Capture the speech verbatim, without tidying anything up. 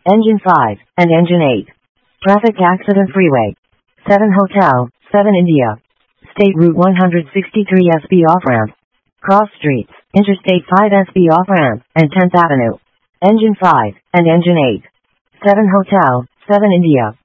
Engine five, and Engine eight. Traffic Accident Freeway. seven Hotel, seven India. State Route one sixty-three S B off-ramp. Cross streets, Interstate five S B off-ramp, and tenth Avenue. Engine five, and Engine eight. seven Hotel, seven India.